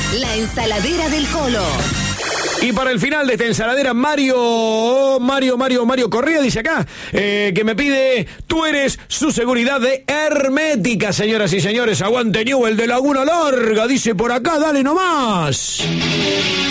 La ensaladera del Colo. Y para el final de esta ensaladera, Mario Correa dice acá, que me pide, tú eres su seguridad de Hermética, señoras y señores. Aguante Newell de Laguna Larga, dice por acá, dale nomás.